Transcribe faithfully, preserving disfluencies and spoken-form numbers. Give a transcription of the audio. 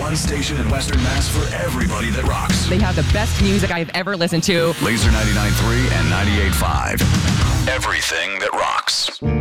one station in Western Mass for everybody that rocks. They have the best music I've ever listened to. Laser ninety-nine point three and ninety-eight point five. Everything that rocks.